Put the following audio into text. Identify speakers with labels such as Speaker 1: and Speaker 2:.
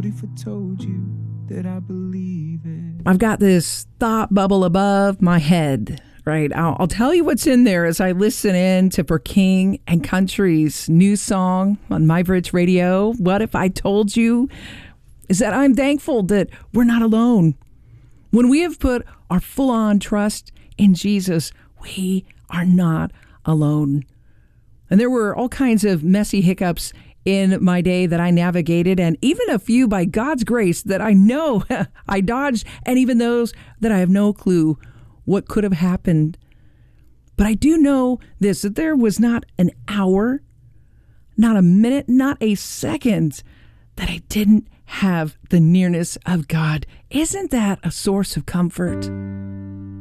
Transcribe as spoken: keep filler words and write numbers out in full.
Speaker 1: What if I told you that I believe it?
Speaker 2: I've got this thought bubble above my head, right? I'll, I'll tell you what's in there as I listen in to For King and Country's new song on My Bridge Radio. What if I told you is that I'm thankful that we're not alone. When we have put our full-on trust in Jesus, we are not alone. And there were all kinds of messy hiccups in my day that I navigated, and even a few by God's grace that I know I dodged, and even those that I have no clue what could have happened. But I do know this, that there was not an hour, not a minute, not a second that I didn't have the nearness of God. Isn't that a source of comfort?